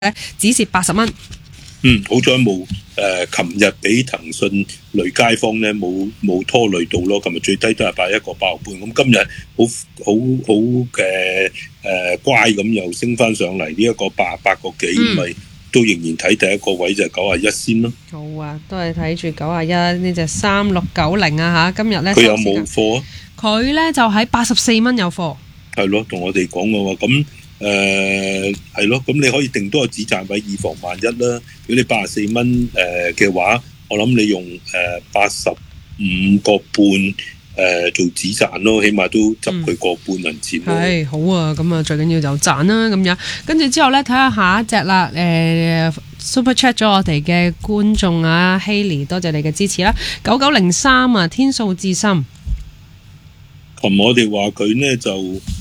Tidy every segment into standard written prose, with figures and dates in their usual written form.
止蝕80蚊。 好彩冇琴日俾騰訊累街坊咧冇拖累到咯。琴日最低都係81個8毫半，咁今日好嘅乖咁又升翻上嚟呢一個88個幾，咪都仍然睇第一個位就係91先咯。 好啊，都係睇住91呢隻3690啊嚇，今日咧佢有冇貨啊？ 佢咧就喺84蚊有貨。 係咯，同我哋講嘅話咁。係咯，咁你可以定多個止賺位，以防萬一啦。如果你84蚊嘅話，我諗你用85個半做止賺咯，起碼都執佢個半銀錢咯。 係好啊，咁啊最緊要就賺啦咁樣。跟住之後咧睇下下一隻啦，Super Chat 咗我哋嘅觀眾啊，Haley，多謝你嘅支持啦。9903啊，天數智深。 琴我哋話佢呢就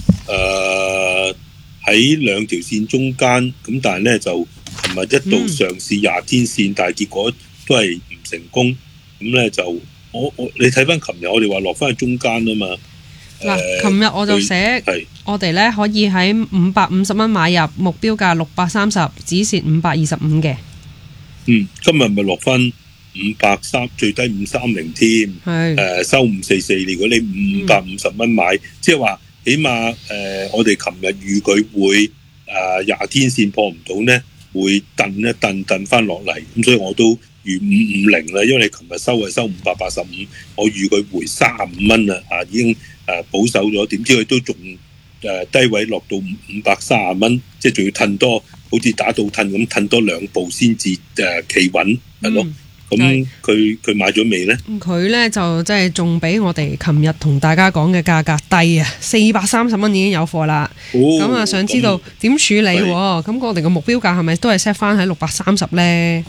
喺兩條線中間，咁但係咧就琴日一度嘗試20天線，但係結果都係唔成功。咁咧就你睇翻琴日我哋話落翻去中間啊嘛。 嗱，琴日我就寫我哋咧可以喺550蚊買入，目標價630，止蝕525嘅。 今日咪落翻530，最低530添。收544。如果你550蚊買，即係話。起碼我哋琴日預佢會20天線破唔到呢，會蹬翻落嚟，咁所以我都預550啦，因為你琴日收585，我預佢回35蚊啦，已經保守咗，點知佢都仲低位落到530蚊，即係仲要蹬多，好似打到蹬咁蹬多2步先至企穩，係咯。咁佢買咗未呢？ 佢呢就即係仲比我哋琴日同大家講嘅價格低啊，430蚊已經有貨啦。咁啊，想知道點處理？咁我哋嘅目標價係咪都係 set 翻喺630呢？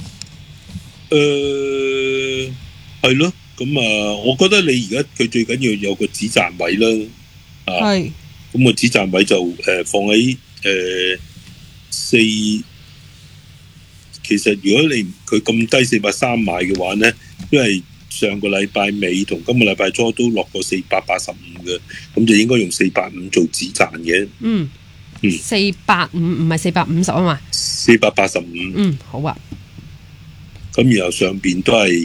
係咯。咁我覺得你而家佢最緊要有個止賺位啦。係。咁個止賺位就放喺4。其實如果你佢咁低430買嘅話呢，因為上個禮拜尾同今個禮拜初都落過485嘅，咁就應該用485做止賺嘅。485 唔係450啊嘛 ，485。 好啊。 咁然後上邊都係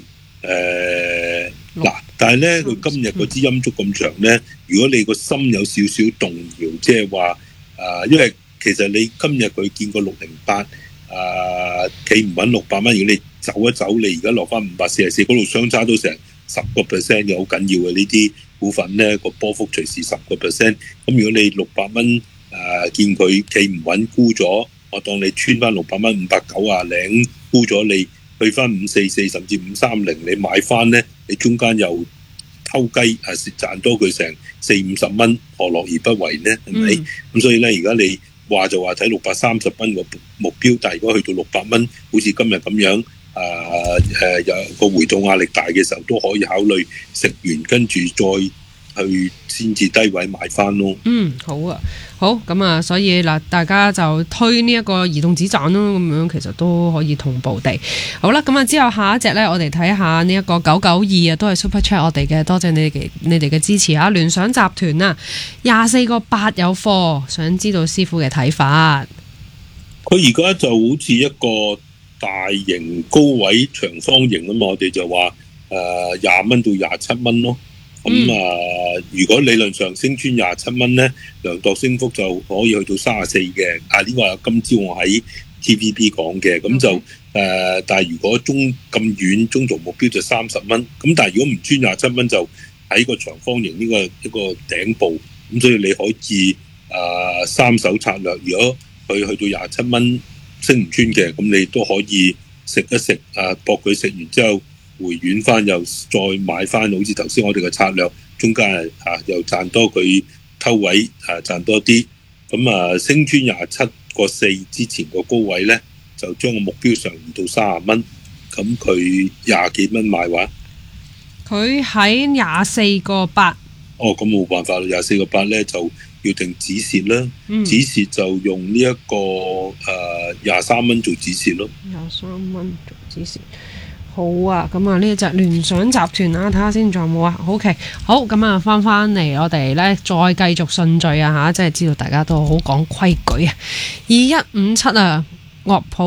但係呢，佢今日嗰支陰燭咁長呢，如果你個心有少少動搖，即係話因為其實你今日佢見過608。企唔穩600蚊，如果你走一走，你而家落翻544，嗰度相差都成10%嘅，好緊要嘅呢啲股份呢，個波幅隨時10%。咁如果你600蚊見佢企唔穩沽咗，我當你穿翻600蚊590沽咗，你去翻544甚至530，你買翻呢，你中間又偷雞賺多佢成40-50蚊，何樂而不為呢？係咪？咁所以呢，而家你話就話睇630蚊個目標，但係如果去到600蚊，好似今日咁樣，有個回吐壓力大嘅時候，都可以考慮食完跟住再去先至低位買翻咯。 好啊，好咁啊，所以嗱，大家就推呢一個移動止賺咯，咁樣其實都可以同步地。好啦，咁啊之後下一隻呢，我哋睇下呢一個992啊，都係 Super Chat 我哋嘅，多謝你哋嘅支持啊！聯想集團啊，24個8有貨，想知道師傅嘅睇法。 佢而家就好似一個大型高位長方形啊嘛，我哋就話20蚊到27蚊咯。如果理論上升穿27蚊呢，量度升幅就可以去到34嘅。呢個係今朝我喺 TVB 講嘅，咁就但係如果咁遠中途目標就30蚊。咁但係如果唔穿27蚊，就喺個長方形呢個一個頂部。咁所以你可以三手策略。如果佢去到27蚊升唔穿嘅，咁你都可以食一食搏佢食完之後回軟翻，又再買翻，好似頭先我哋嘅策略，中間又賺多佢偷位賺多啲。咁升穿27個4之前個高位呢，就將個目標上移到30蚊。咁佢20幾蚊買話， 佢喺24個8。 咁冇辦法啦，24個8呢就要定止蝕啦。止蝕就用呢一個23蚊做止蝕咯。 23蚊做止蝕。好啊，咁啊呢隻聯想集團啊，睇下先仲有冇啊 ？OK， 好，咁啊翻嚟我哋咧再繼續順序啊嚇，即係知道大家都好講規矩啊。2157啊， 樂譜。